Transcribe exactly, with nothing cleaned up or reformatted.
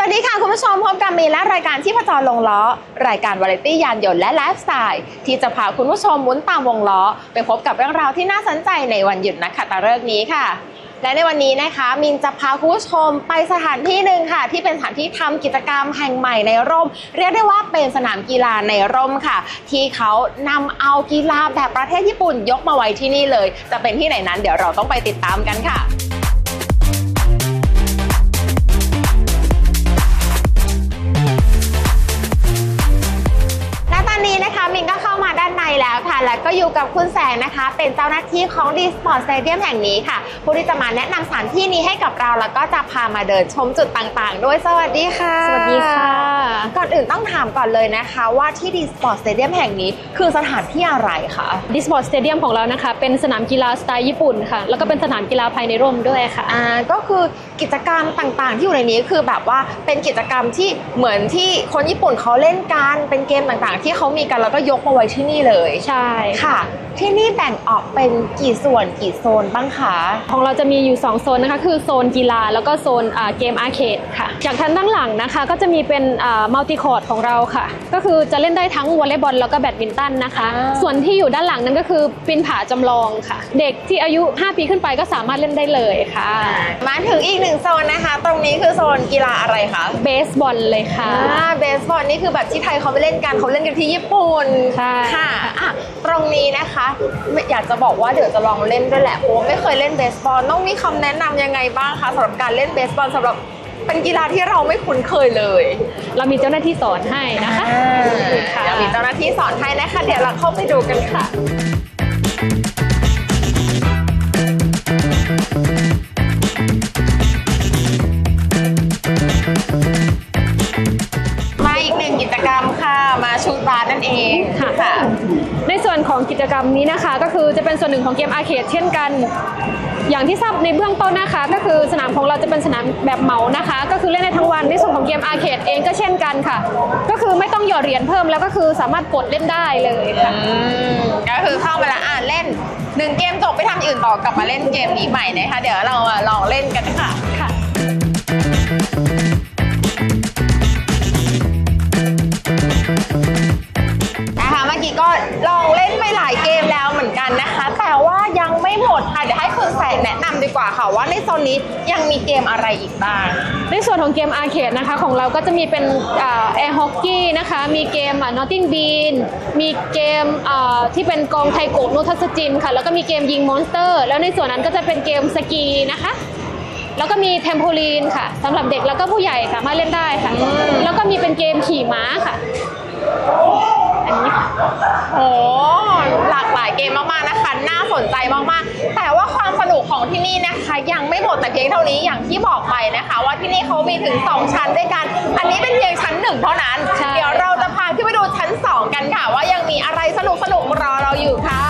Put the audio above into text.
วัสดีค่ะคุณผู้ชมพบกับมีและรายการที่ผจญลงล้อรายการวาไรตี้ยานยนต์และไลฟ์สไตล์ที่จะพาคุณผู้ชมหมุนตามวงล้อไปพบกับเรื่องราวที่น่าสนใจในวันหยุดนักขัตฤกษ์นี้ค่ะและในวันนี้นะคะมินจะพาคุณผู้ชมไปสถานที่หนึ่งค่ะที่เป็นสถานที่ทำกิจกรรมแห่งใหม่ในร่มเรียกได้ว่าเป็นสนามกีฬาในร่มค่ะที่เขานำเอากีฬาแบบประเทศญี่ปุ่นยกมาไว้ที่นี่เลยจะเป็นที่ไหนนั้นเดี๋ยวเราต้องไปติดตามกันค่ะมินก็เข้ามาด้านในแล้วค่ะและก็อยู่กับคุณแสงนะคะเป็นเจ้าหน้าที่ของ D-Sport Stadium แห่งนี้ค่ะผู้ที่จะมาแนะนำสถานที่นี้ให้กับเราแล้วก็จะพามาเดินชมจุดต่างๆด้วยสวัสดีค่ะสวัสดีค่ะก่อนอื่นต้องถามก่อนเลยนะคะว่าที่ D-Sport Stadium แห่งนี้คือสถานที่อะไรคะ D-Sport Stadium ของเรานะคะเป็นสนามกีฬาสไตล์ญี่ปุ่นค่ะแล้วก็เป็นสนามกีฬาภายในร่มด้วยค่ะอ่าก็คือกิจกรรมต่างๆที่อยู่ในนี้คือแบบว่าเป็นกิจกรรมที่เหมือนที่คนญี่ปุ่นเขาเล่นกันเป็นเกมต่างๆที่เขามีกันแล้วก็ยกมาไว้ที่นี่เลยใช่ค่ะที่นี่แบ่งออกเป็นกี่ส่วนกี่โซนบ้างคะของเราจะมีอยู่สองโซนนะคะคือโซนกีฬาแล้วก็โซนเกมอาร์เคดค่ะจากทางด้านหลังนะคะก็จะมีเป็นมัลติคอร์ตของเราค่ะก็คือจะเล่นได้ทั้งวอลเลย์บอลแล้วก็แบดมินตันนะคะส่วนที่อยู่ด้านหลังนั้นก็คือปีนผาจำลองค่ะเด็กที่อายุห้าปีขึ้นไปก็สามารถเล่นได้เลยค่ะมาถึงอีกหนึ่งโซนนะคะตรงนี้คือโซนกีฬาอะไรคะเบสบอลเลยค่ะเบสบอลนี่คือแบบที่ไทยเขาไปเล่นกันเขาเล่นกันที่ญี่ปุ่นค่ะค่ะตรงนี้นะคะอยากจะบอกว่าเดี๋ยวจะลองเล่นด้วยแหละเพราะไม่เคยเล่นเบสบอลต้องมีคำแนะนำยังไงบ้างคะสำหรับการเล่นเบสบอลสำหรับเป็นกีฬาที่เราไม่คุ้นเคยเลยเรามีเจ้าหน้าที่สอนให้นะคะเดี๋ยวมีเจ้าหน้าที่สอนให้นะคะเดี๋ยวเราเข้าไปดูกันค่ะมาอีกหนึ่งกิจกรรมค่ะมาชูตบาสนั่นเองค่ะในส่วนของกิจกรรมนี้นะคะก็คือจะเป็นส่วนหนึ่งของเกมอาร์เคดเช่นกันอย่างที่ทราบในเบื้องต้นนะคะก็คือสนามของเราจะเป็นสนามแบบเหมานะคะก็คือเล่นได้ทั้งวันในส่วนของเกมอาร์เคดเองก็เช่นกันค่ะก็คือไม่ต้องหยอดเหรียญเพิ่มแล้วก็คือสามารถกดเล่นได้เลยค่ะก็คือเข้ามาแล้วอ่านเล่นหนึ่งเกมจบไปทำอื่นต่อกลับมาเล่นเกมนี้ใหม่นะคะเดี๋ยวเราลองเล่นกันค่ะค่ะนะคะเมื่อกี้ก็ลองเล่นไปหลายเกมแล้วเหมือนกันนะคะแต่ว่ายังไม่หมดค่ะเดี๋ยวให้คุณแสงแนะนำดีกว่าค่ะว่าในโซนนี้ยังมีเกมอะไรอีกบ้างในส่วนของเกมอาร์เคดนะคะของเราก็จะมีเป็นแอร์ฮอกกี้นะคะมีเกมนอตติงบีนมีเกมที่เป็นกองไทโกะโนทัสจินค่ะแล้วก็มีเกมยิงมอนสเตอร์แล้วในส่วนนั้นก็จะเป็นเกมสกีนะคะแล้วก็มีเทมโพลีนค่ะสำหรับเด็กแล้วก็ผู้ใหญ่สามารถเล่นได้ค่ะแล้วก็มีเป็นเกมขี่ม้าค่ะอันนี้ค่ะโอ้หลากหลายเกมมากๆนะคะน่าสนใจมากๆแต่ว่าความสนุกของที่นี่นะคะยังไม่หมดแต่เพียงเท่านี้อย่างที่บอกไปนะคะว่าที่นี่เขามีถึงสองชั้นด้วยกันอันนี้เป็นเพียงชั้นหนึ่งเท่านั้นเดี๋ยวเราจะพาขึ้นไปดูชั้นสองกันค่ะว่ายังมีอะไรสนุกๆรอเราอยู่ค่ะ